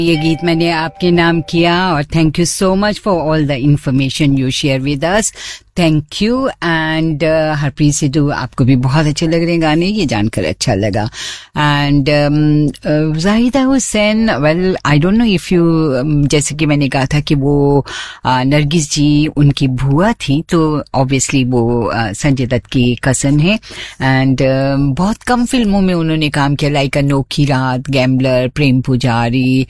ये गीत मैंने आपके नाम किया और thank you so much for all the information you share with us. Thank you. And Harpreet Sidhu, आपको भी बहुत अच्छे लग रहे हैं गाने, ये जानकर अच्छा लगा. And Zahida Hussain, well I don't know if you, जैसे कि मैंने कहा था कि वो नरगिस जी उनकी बुआ थी, तो ऑब्वियसली वो संजय दत्त की कजन है. एंड बहुत कम फिल्मों में उन्होंने काम किया, लाइक अनोखी रात, गैम्बलर, प्रेम पुजारी,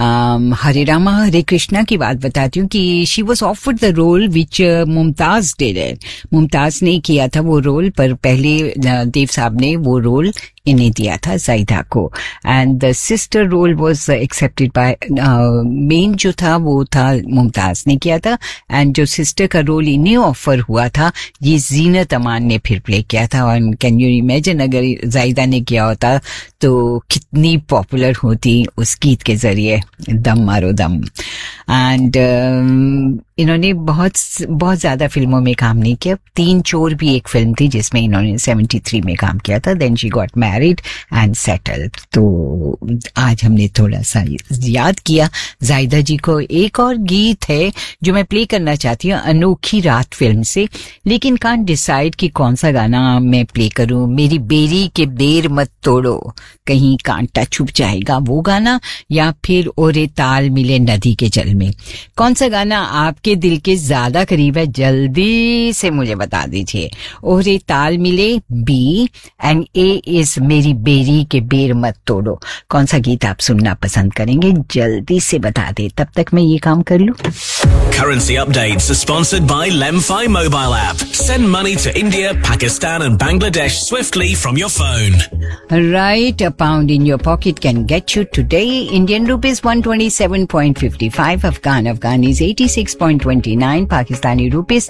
हरे रामा हरे कृष्णा की बात बताती हूँ कि she was offered the role which Mumtaz did it. Mumtaz ने किया था वो रोल, पर पहले देव साहब ने वो रोल इन्हें दिया था, जाहिदा को. And the sister role was accepted by, main जो था वो था मुमताज ने किया था, एंड जो सिस्टर का रोल इन्हें ऑफर हुआ था ये जीनत अमान ने फिर प्ले किया था. और कैन यू इमेजिन अगर जाहिदा ने किया होता तो कितनी पॉपुलर होती उस गीत के जरिए, दम मारो दम. एंड इन्होंने बहुत ज्यादा फिल्मों में काम नहीं किया. तीन चोर भी एक फिल्म थी जिसमें इन्होंने 73 में काम किया था. Then she got married and settled. तो आज हमने थोड़ा सा याद किया जाहिदा जी को. एक और गीत है जो मैं प्ले करना चाहती हूँ अनोखी रात फिल्म से, लेकिन कांट डिसाइड कि कौन सा गाना मैं प्ले करूं. मेरी बेरी के बेर मत तोड़ो, कहीं कांटा छुप जाएगा, वो गाना, या फिर ओरे ताल मिले नदी के जल में. कौन सा गाना आपके दिल के ज्यादा करीब है, जल्दी से मुझे बता दीजिए. ओरे ताल मिले बी एंड ए इज मेरी बेरी के बेर मत तोड़ो. कौन सा गीत आप सुनना पसंद करेंगे, जल्दी से बता दे, तब तक मैं ये काम कर लूं. Currency updates are sponsored by Lemfi mobile app. Send money to India, Pakistan and Bangladesh swiftly from your phone. Right, a pound in your pocket can get you today Indian rupees 127.55, Afghanis 86.29, Pakistani rupees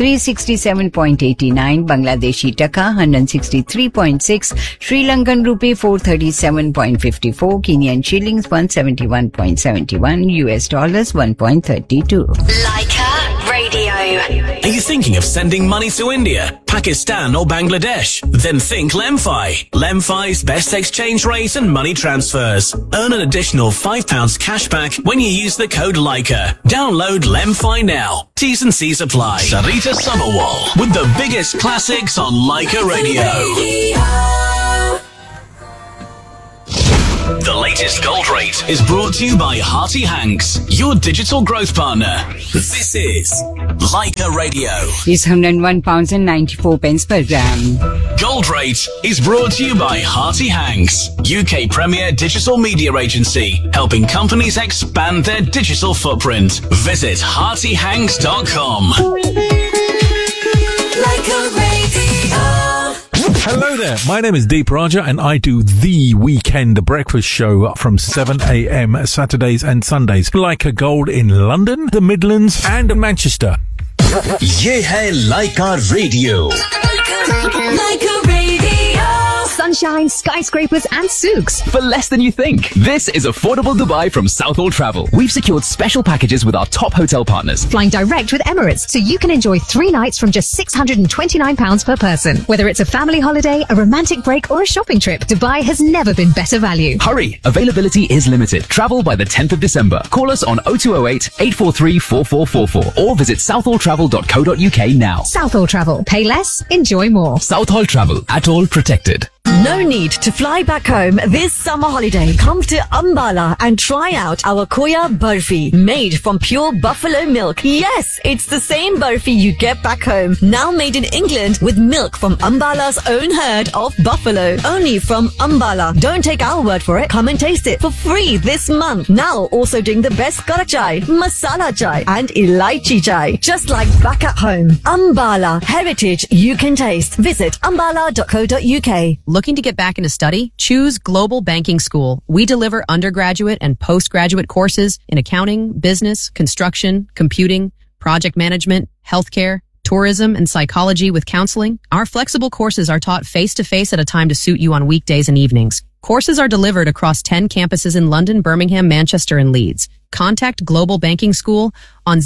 367.89, Bangladeshi taka 163.6, Sri Lankan rupee 437.54, Kenyan shillings 171.71, US dollars 1.32. Leica Radio. Are you thinking of sending money to India, Pakistan or Bangladesh? Then think Lemfi. Lemfi's best exchange rate and money transfers. Earn an additional £5 cashback when you use the code Leica. Download Lemfi now. T's and C's apply. Sarita Sabawal with the biggest classics on Leica Radio. The latest gold rate is brought to you by Hearty Hanks, your digital growth partner. This is Leica Radio. Is £101.94 per gram. Gold rate is brought to you by Hearty Hanks, UK premier digital media agency, helping companies expand their digital footprint. Visit heartyhanks.com. Leica Radio. Hello there, my name is Deep Raja and I do The Weekend Breakfast Show from 7 a.m. Saturdays and Sundays. Leica Gold in London, the Midlands and Manchester. ये है Leica Radio. Leica Radio. Sunshine, skyscrapers and souks. For less than you think. This is Affordable Dubai from Southall Travel. We've secured special packages with our top hotel partners. Flying direct with Emirates, so you can enjoy 3 nights from just £629 per person. Whether it's a family holiday, a romantic break or a shopping trip, Dubai has never been better value. Hurry! Availability is limited. Travel by the 10th of December. Call us on 0208 843 4444 or visit southalltravel.co.uk now. Southall Travel. Pay less, enjoy more. Southall Travel. At all protected. No need to fly back home this summer holiday. Come to Ambala and try out our Koya Burfi, made from pure buffalo milk. Yes, it's the same burfi you get back home. Now made in England with milk from Ambala's own herd of buffalo. Only from Ambala. Don't take our word for it. Come and taste it for free this month. Now also doing the best kara chai, masala chai and elaichi chai. Just like back at home. Ambala. Heritage you can taste. Visit ambala.co.uk. Looking to get back into study? Choose Global Banking School. We deliver undergraduate and postgraduate courses in accounting, business, construction, computing, project management, healthcare, tourism, and psychology with counseling. Our flexible courses are taught face-to-face at a time to suit you on weekdays and evenings. Courses are delivered across 10 campuses in London, Birmingham, Manchester, and Leeds. Contact Global Banking School on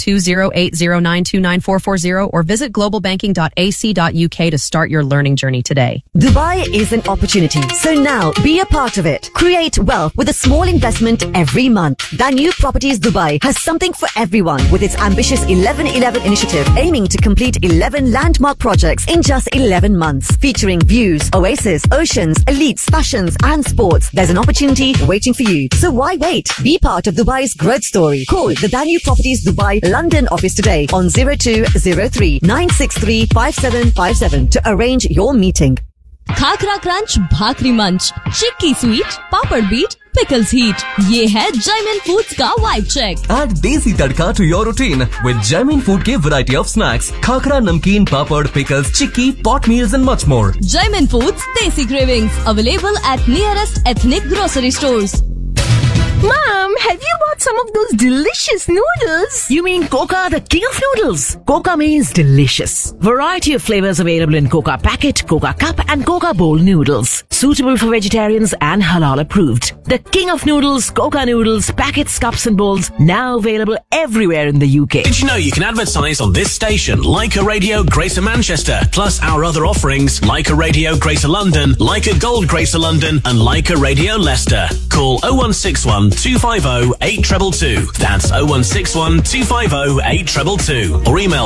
020809294440 or visit globalbanking.ac.uk to start your learning journey today. Dubai is an opportunity, so now be a part of it. Create wealth with a small investment every month. Danube Properties Dubai has something for everyone with its ambitious 11-11 initiative aiming to complete 11 landmark projects in just 11 months, featuring views, oasis, oceans, elites, fashions and sports. There's an opportunity waiting for you. So why wait? Be part of Dubai's growth story. Call the Danube Properties Dubai London office today on 0203 963 5757 to arrange your meeting. Khakhra crunch, भाकरी मंच, चिक्की sweet, पापड़ beat, pickles heat. ये है Jaimin Foods का vibe check. Add desi tadka to your routine with Jaimin Food के variety of snacks, khakra, namkeen, papad, pickles, chikki, pot meals and much more. Jaimin Foods Desi Cravings available at nearest ethnic grocery stores. Mom, have you bought some of those delicious noodles? You mean Coca, the king of noodles? Coca means delicious. Variety of flavors available in Coca Packet, Coca Cup and Coca Bowl noodles. Suitable for vegetarians and halal approved. The king of noodles, Coca noodles, packets, cups and bowls, now available everywhere in the UK. Did you know you can advertise on this station, Leica Radio Greater Manchester, plus our other offerings, Leica Radio Greater London, Leica Gold Greater London and Leica Radio Leicester. Call 0161 250 8222. That's 0161 250 8222. Or email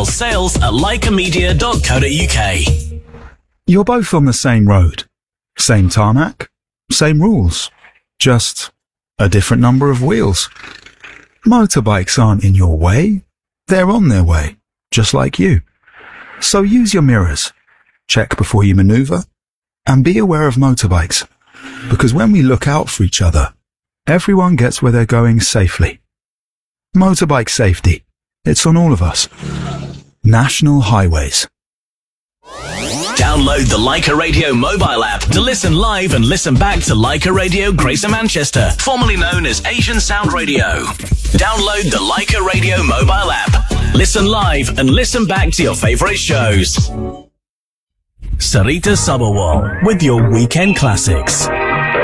sales@leicamedia.co.uk. You're both on the same road. Same tarmac. Same rules. Just a different number of wheels. Motorbikes aren't in your way. They're on their way, just like you. So use your mirrors. Check before you maneuver. And be aware of motorbikes. Because when we look out for each other, everyone gets where they're going safely. Motorbike safety. It's on all of us. National Highways. Download the Leica Radio mobile app to listen live and listen back to Leica Radio Greater Manchester, formerly known as Asian Sound Radio. Download the Leica Radio mobile app. Listen live and listen back to your favorite shows. Sarita Sabharwal with your weekend classics.